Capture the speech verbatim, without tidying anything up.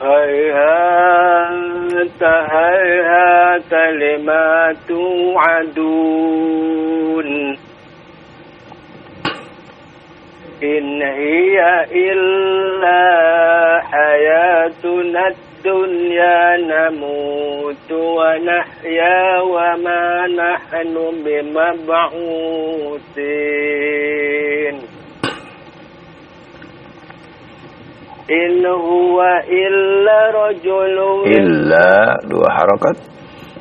هيهات هيهات لما توعدون إن هي إلا حياتنا الدنيا نموت ونحيا وما نحن بمبعوثين إن هو إلا رجل إلا dua harakat